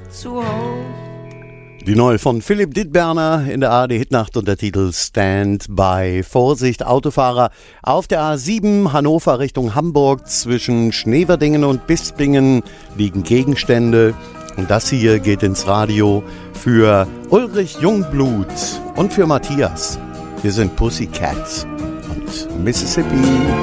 zu hoch. Die neue von Philipp Dittberner in der ARD-Hitnacht unter Titel Stand by. Vorsicht, Autofahrer auf der A7 Hannover Richtung Hamburg zwischen Schneverdingen und Bispingen liegen Gegenstände. Und das hier geht ins Radio für Ulrich Jungblut und für Matthias. Wir sind Pussycat und Mississippi.